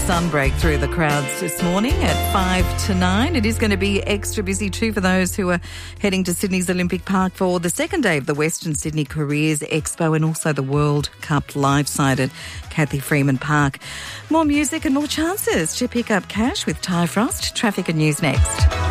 sun break through the crowds this morning at 5 to 9. It is going to be extra busy too for those who are heading to Sydney's Olympic Park for the second day of the Western Sydney Careers Expo and also the World Cup live side at Cathy Freeman Park. More music and more chances to pick up cash with Ty Frost. Traffic and news next.